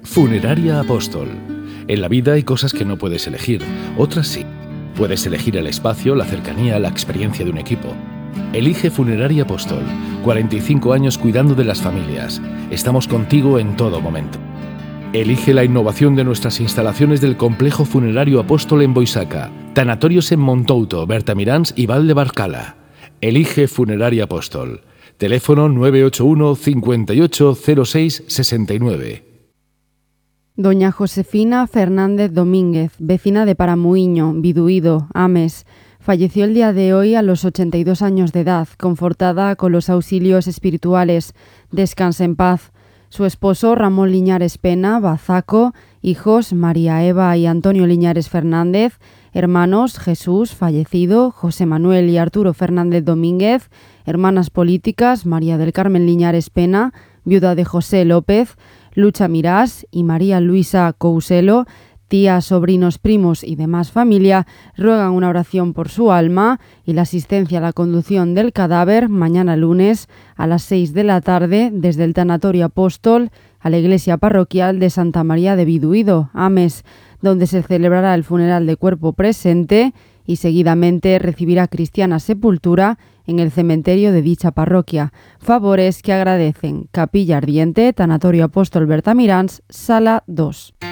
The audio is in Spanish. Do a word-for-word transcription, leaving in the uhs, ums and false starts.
Funeraria Apóstol. En la vida hay cosas que no puedes elegir, otras sí. Puedes elegir el espacio, la cercanía, la experiencia de un equipo. Elige Funeraria Apóstol. cuarenta y cinco años cuidando de las familias. Estamos contigo en todo momento. Elige la innovación de nuestras instalaciones del Complejo Funerario Apóstol en Boisaca, Tanatorios en Montouto, Bertamirans y Valdebarcala. Elige Funeraria Apóstol. Teléfono nueve ocho uno, cincuenta y ocho, cero seis, sesenta y nueve. Doña Josefina Fernández Domínguez, vecina de Paramuiño, Biduído, Ames, falleció el día de hoy a los ochenta y dos años de edad, confortada con los auxilios espirituales. Descanse en paz. Su esposo Ramón Liñares Pena, Bazaco, hijos María Eva y Antonio Liñares Fernández, hermanos Jesús, fallecido, José Manuel y Arturo Fernández Domínguez, hermanas políticas María del Carmen Liñares Pena, viuda de José López, Lucha Mirás y María Luisa Couselo, tías, sobrinos, primos y demás familia, ruegan una oración por su alma y la asistencia a la conducción del cadáver mañana lunes a las seis de la tarde desde el Tanatorio Apóstol a la iglesia parroquial de Santa María de Biduído, Ames, donde se celebrará el funeral de cuerpo presente y seguidamente recibirá cristiana sepultura en el cementerio de dicha parroquia. Favores que agradecen Capilla Ardiente, Tanatorio Apóstol Bertamirans, Sala dos.